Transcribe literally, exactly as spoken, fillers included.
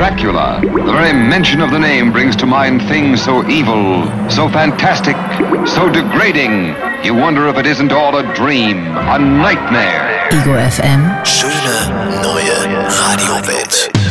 Dracula. The very mention of the name brings to mind things so evil, so fantastic, so degrading. You wonder if it isn't all a dream, a nightmare. Ego F M. Schöne neue Radiowelt.